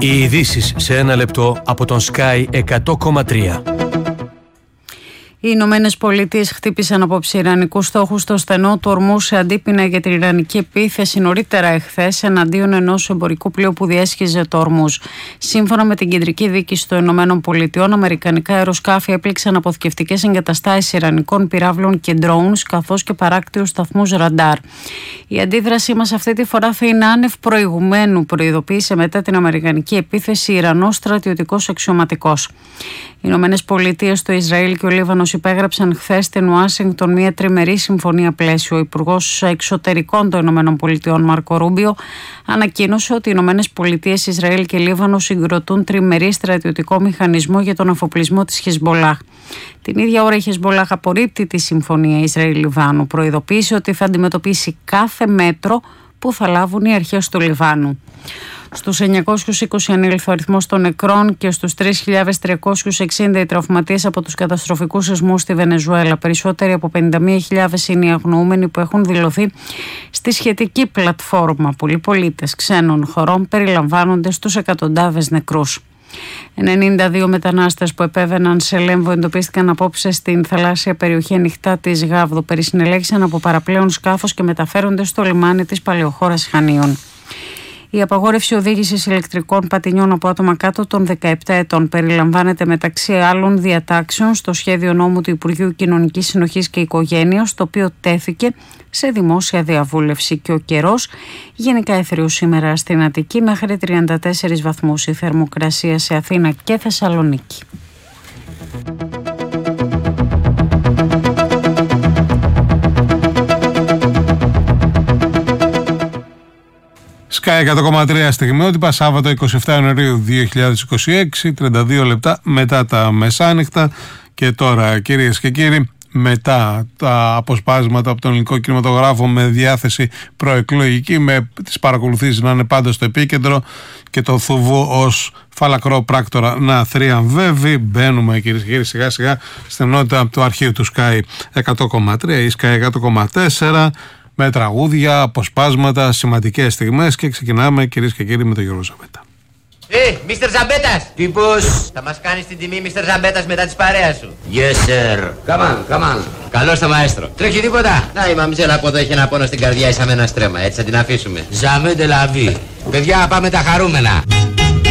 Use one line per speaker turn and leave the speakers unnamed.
Οι ειδήσεις σε ένα λεπτό από τον Sky 100,3.
Οι Ηνωμένες Πολιτείες χτύπησαν απόψε ιρανικούς στόχους στο στενό του Ορμού σε αντίπεινα για την ιρανική επίθεση νωρίτερα εχθές εναντίον ενός εμπορικού πλοίου που διέσχιζε το Ορμούζ. Σύμφωνα με την κεντρική δίκηση των Ηνωμένων Πολιτειών, αμερικανικά αεροσκάφη έπληξαν αποθηκευτικές εγκαταστάσεις ιρανικών πυράβλων και drones, καθώς και παράκτιους σταθμούς ραντάρ. Η αντίδρασή μας αυτή τη φορά θα είναι άνευ προηγουμένου, προειδοποίησε μετά την αμερικανική επίθεση Ιρανός στρατιωτικός αξιωματικός. Οι Ηνωμένες Πολιτείες, το Ισραήλ και ο Λίβανος υπέγραψαν χθες στην Ουάσιγκτον μια τριμερή συμφωνία πλαίσιο. Ο Υπουργός Εξωτερικών των Ηνωμένων Πολιτειών, Μάρκο Ρούμπιο, ανακοίνωσε ότι οι Ηνωμένες Πολιτείες, Ισραήλ και Λίβανο συγκροτούν τριμερή στρατιωτικό μηχανισμό για τον αφοπλισμό της Χεσμπολάχ. Την ίδια ώρα η Χεσμπολάχ απορρίπτει τη συμφωνία Ισραήλ-Λιβάνου. Προειδοποίησε ότι θα αντιμετωπίσει κάθε μέτρο που θα λάβουν οι αρχές του Λιβάνου. Στους 920 ανήλθε ο αριθμός των νεκρών και στους 3.360 οι τραυματίες από τους καταστροφικούς σεισμούς στη Βενεζουέλα. Περισσότεροι από 51.000 είναι οι αγνοούμενοι που έχουν δηλωθεί στη σχετική πλατφόρμα. Πολλοί πολίτες ξένων χωρών περιλαμβάνονται στους εκατοντάδες νεκρούς. 92 μετανάστες που επέβαιναν σε Λέμβο εντοπίστηκαν απόψε στην θαλάσσια περιοχή ανοιχτά της Γάβδο. Περισυνελέγησαν από παραπλέον σκάφος και μεταφέρονται στο λιμάνι της παλαιοχώρας Χανίων. Η απαγόρευση οδήγησης ηλεκτρικών πατινιών από άτομα κάτω των 17 ετών περιλαμβάνεται μεταξύ άλλων διατάξεων στο σχέδιο νόμου του Υπουργείου Κοινωνικής Συνοχής και Οικογένειας, το οποίο τέθηκε σε δημόσια διαβούλευση. Και ο καιρός γενικά έθριο σήμερα στην Αττική, μέχρι 34 βαθμούς η θερμοκρασία σε Αθήνα και Θεσσαλονίκη.
Sky 100,3 στιγμιότυπα, Σάββατο 27 Ιανουαρίου 2026, 32 λεπτά μετά τα μεσάνυχτα. Και τώρα, κυρίες και κύριοι, μετά τα αποσπάσματα από τον ελληνικό κινηματογράφο με διάθεση προεκλογική, με τις παρακολουθήσεις να είναι πάντα στο επίκεντρο και το θουβού ως φαλακρό πράκτορα να θριαμβεύει, μπαίνουμε, κυρίες και κύριοι, σιγά σιγά στην ενότητα του αρχείου του Sky 100,3 ή Sky 100,4, με τραγούδια, αποσπάσματα, σημαντικές στιγμές, και ξεκινάμε, κυρίες και κύριοι, με τον Γιώργο Ζαμπέτα.
Μίστερ Ζαμπέτας! Τύπος! Θα μας κάνεις την τιμή, Μίστερ Ζαμπέτας, μετά της παρέας σου.
Yes, sir. Come on.
Καλώς το μαέστρο. Τρέχει τίποτα? Να, η μαμιζέλα από εδώ έχει ένα πόνο στην καρδιά, ίσα με ένα στρέμμα. Έτσι θα την αφήσουμε.
Jamais de la vie.
Παιδιά, πάμε τα χαρούμενα.